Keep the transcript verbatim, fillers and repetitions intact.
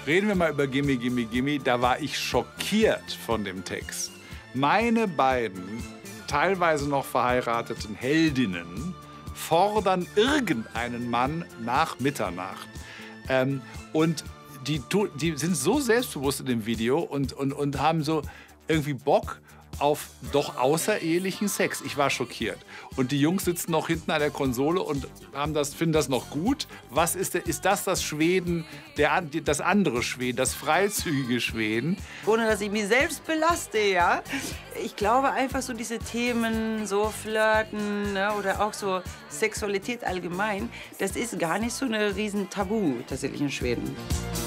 Reden wir mal über Gimme, Gimme, Gimme. Da war ich schockiert von dem Text. Meine beiden teilweise noch verheirateten Heldinnen fordern irgendeinen Mann nach Mitternacht. Ähm, und die, die sind so selbstbewusst in dem Video und, und, und haben so irgendwie Bock auf doch außerehelichen Sex. Ich war schockiert. Und die Jungs sitzen noch hinten an der Konsole und haben das, finden das noch gut. Was ist, der, ist das das Schweden, der, das andere Schweden, das freizügige Schweden? Ohne, dass ich mich selbst belaste, ja. Ich glaube einfach so diese Themen, so Flirten, ne, oder auch so Sexualität allgemein, das ist gar nicht so ein riesen Tabu tatsächlich in Schweden.